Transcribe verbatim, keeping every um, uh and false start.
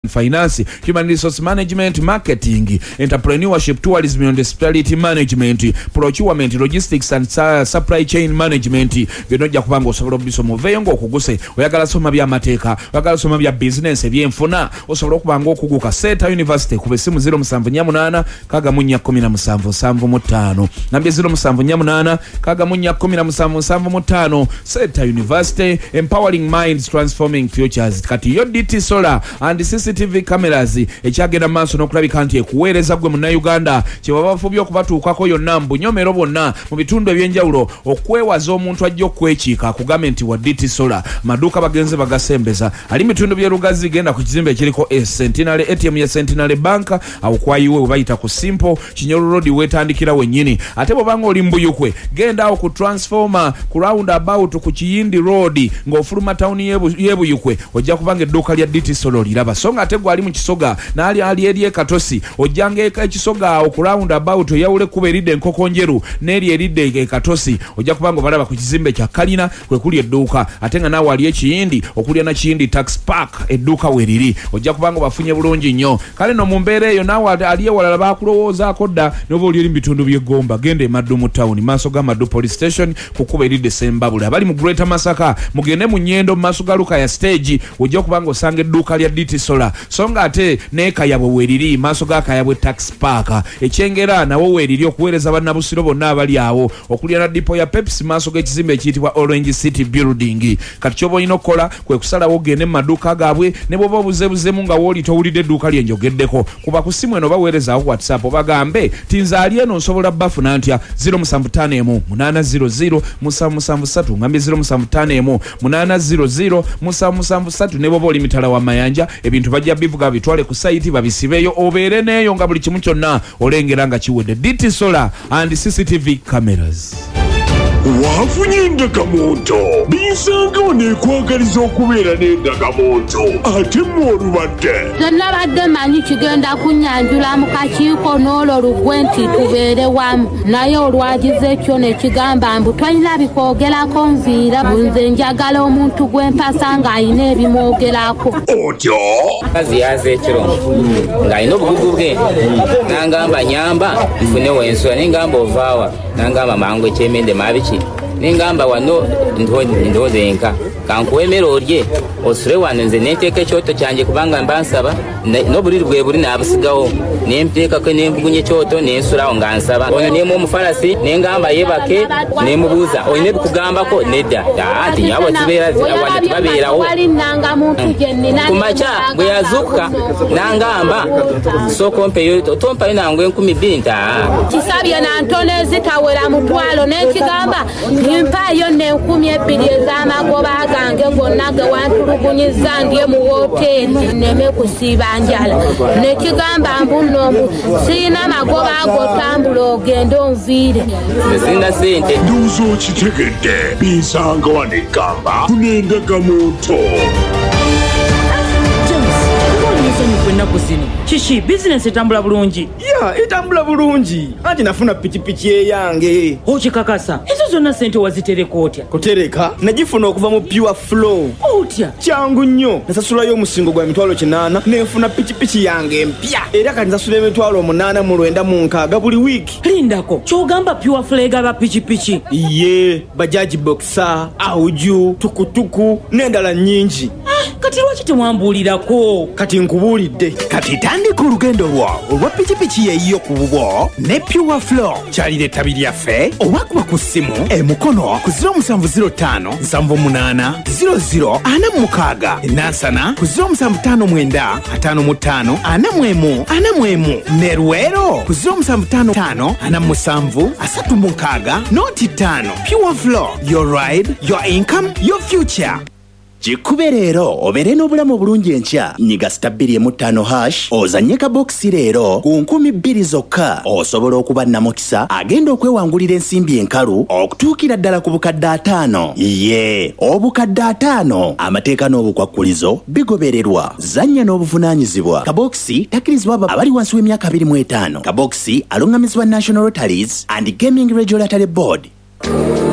finance, human resource management, marketing, entrepreneurship, tourism and hospitality management, procurement, logistics and uh, supply chain management. Byonojja kubanga osobola obisomo veyo okuguse oyagala soma bya mateeka oyagala soma bya business ebyenfuna osobola okubanga okuguka Seta University ku besimu zero seven eight eight kaga munya kumi na musanvu nsanvu mu ttaano nambye zero seven eight eight kaga munya kumi na musanvu nsanvu mu ttaano. Seta University, empowering minds, transforming futures. Kati yo D T Solar and C C T V cameras ekyagenda maaso n'okulabika nti ekuweereza gwe munna Uganda kyebaba bafubye okubatuukako yonna mbunyomero bonna mu bitundu ebyenjawulo okwewaza omuntu ajja okwekiika ku gavumenti wa D T Solar. Maduuka bagenze bagasembeza ali mitundu by'erugazi genda ku kizimbe ekiriko e Centenary A T M ya Centenary Bank awo kwayiwe bayita ku Simple Kinyoro Road wetandikira wennyini. Ate bw'obanga oli mbuyukwe genda awo ku Transformer ku roundabout ku Kiyindi Road ng'ofuluma town y'ebuyukwe ojja kubanga edduuka lya D T Solar liraba. So nga ate gwali mu Kisoga n'ali ali eri e Katosi ojjanga eka Kisoga awo ku roundabout oyawule kuba eridde enkoko njeru n'eri eridde e Katosi ojja kubanga balaba ku kizimbe kya Kalina kwe kuli edduuka. Ate nga naawe ali e Kiyindi okulya na Kiyindi Tax Park edduuka weriri ojja kubanga bafunye bulungi nnyo. Kale no mu mbeera eyo naawe ali ewalala baakulowoozaako dda n'oba oli eri mu bitundu by'eggomba genda e Maddu mu town maaso ga Maddu Police Station ku kuba eridde Sembabule. Abali mu Greater Masaka mugende mu Nyendo mu maaso ga Lukaya stage ojja kubanga osanga edduuka lya D T Solar. So nga ate ne Kayabwe weriri maaso ga Kayabwe Tax Park ekyengera nawo weriri okuweereza bannabusiro bonna abali awo okulya na dipo ya Pepsi maaso g'ekizimbe ekiyitibwa Orange City Building. Kati ky'oba olina okukola kwe kusalawo ogende mu maduuka gaabwe ne bw'oba obuzeebuzeemu nga wooli towulidde edduuka lye njogeddeko kuba ku simu eno baweerezaawo WhatsApp obagambe tinzaali eno nsobola bafuna ntya zero seven five one eight zero zero seven seven three ngambe zero seven five one eight zero zero seven seven three ne bw'oba oli mitala wa mayanja ebintu bajja bivuga bitwale ku site babisibeyo obeere neeyo nga buli kimu kyonna olengera nga kiwedde. D T Solar and C C T V cameras. Wafunye endagamuntu bisangawo nekwagaliza okubeera n'endagamuntu ate mwolubadde zenabadde manyi kigenda kunyanjula mu kakiiko n'olwo lugwe nti tubeere wamu naye olwagize ekyo ne kigamba mbu twalina bikwogerako nviira nze njagala omuntu gw'empasa ng'alina ebimwogerako. Otyo kazi yaze ekiro ng'alina obugugu bwe n'angamba nyamba nfune wensula n'engamba ovaawa n'angamba mangu ekyemende mabiki ningamba wano ndoze enka kankuwemera olye osure wano nze neteeka ekyoto kyange kubanga mbansaba n'obuliri bwe buli naabusigawo nempeekako nembugunye ekyoto nensulawo nga nsaba ono nemu omufalasi nengamba yebake nemubuuza olina ebikugambako nedda nti nyabo tibabeerawo kumakya bwe yazuukuka nangamba sooka ompeyo tompayo nangu enkumi bbiri nta kisabye nantone ezitawera mutwalo nekigamba mpayo n'enkumi ebbiri ez'amagoba gange gonna ge wantulugunyiza ndye mu woteeri nneme kusiiba njala nekigamba mbuno siina magoba ago tambula ogende onviire sina sente nduuza okitegedde bisanga wanegamba tunendagamuntu ennaku zino kishi business etambula bulungi ya etambula bulungi anti nafuna pikipiki eyange okikakasa ezo zonna sente wazitereka otya kutereka nagifuna okuva mu Pure Flow otya kyangu nnyo nasasulayo omusingo gwa emitwalo kinaana nenfuna pikipiki yange empya era kati nsasula emitwalo munaana mu lwenda mu nkaaga buli wiiki. lindako kyogamba Pure Flow egaba pikipiki ye bajaji boxer auju tukutuku n'endala nnyingi. kati lwaki temwambuulirako kati nkubuulidde kati tandika olugendo lwo olwa pikipiki yeeyiyo ku bubwo ne Pure Flow kyalira ettabi lyaffe owakuba ku ssimu emukono ku zero seven zero five seven eight zero zero ana mukaaga enansana ku zero seven five nine five five ana mwemu ana mwemu ne Luweero ku zero seven five five ana musanvu asatu mukaaga noti ttaano. Pure Flow, your ride, your income, your future. Jikube leero obeere n'obulamu bulungi enkya nyiga star two five five hash ozanye ka boxi leero ku nkumi bbiri zokka osobola okuba namukisa agenda okwewangulira ensimbi enkalu okutuukira ddala ku bukadde ataano. Ye obukadde ataano amateeka n'obukwakkulizo bigobererwa zanya n'obuvunaanyizibwa. Kaboxi takkirizibwa abali wansi w'emyaka abiri mu etaano. Kaboxi alungamizibwa National Lotteries and Gaming Regulatory Board.